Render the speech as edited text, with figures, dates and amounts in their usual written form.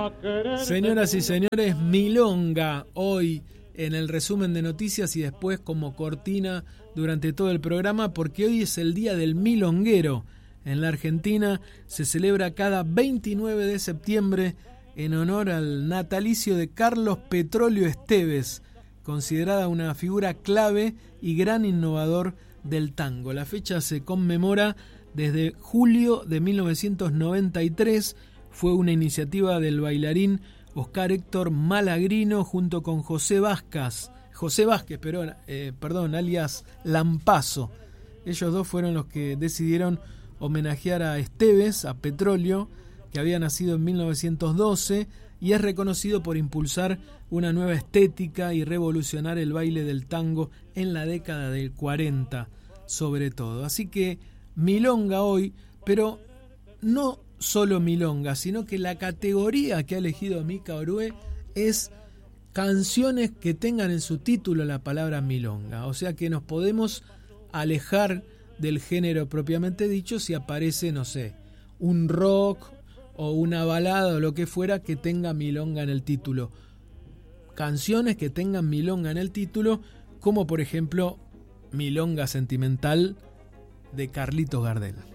Señoras y señores, milonga hoy en el resumen de noticias y después como cortina durante todo el programa, porque hoy es el día del milonguero. En la Argentina se celebra cada 29 de septiembre en honor al natalicio de Carlos Petrolio Esteves, considerada una figura clave y gran innovador del tango. La fecha se conmemora desde julio de 1993. Fue una iniciativa del bailarín Oscar Héctor Malagrino junto con José Vázquez, alias Lampazo. Ellos dos fueron los que decidieron homenajear a Esteves, a Petrolio, que había nacido en 1912 y es reconocido por impulsar una nueva estética y revolucionar el baile del tango en la década del 40 sobre todo. Así que milonga hoy, pero no solo milonga, sino que la categoría que ha elegido Mica Orué es canciones que tengan en su título la palabra milonga. O sea que nos podemos alejar del género propiamente dicho si aparece, no sé, un rock o una balada o lo que fuera que tenga milonga en el título. Canciones que tengan milonga en el título, como por ejemplo Milonga Sentimental de Carlitos Gardel.